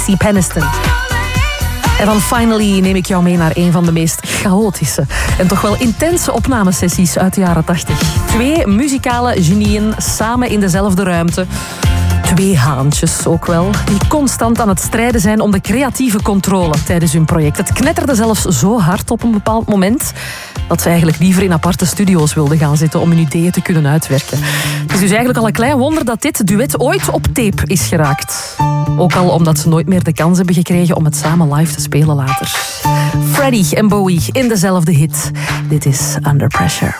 Peniston. En van Finally neem ik jou mee naar een van de meest chaotische en toch wel intense opnamesessies uit de jaren 80. 2 muzikale genieën samen in dezelfde ruimte. 2 haantjes ook wel, die constant aan het strijden zijn om de creatieve controle tijdens hun project. Het knetterde zelfs zo hard op een bepaald moment dat ze eigenlijk liever in aparte studio's wilden gaan zitten om hun ideeën te kunnen uitwerken. Het is dus eigenlijk al een klein wonder dat dit duet ooit op tape is geraakt. Ook al omdat ze nooit meer de kans hebben gekregen om het samen live te spelen later. Freddie en Bowie in dezelfde hit. Dit is Under Pressure.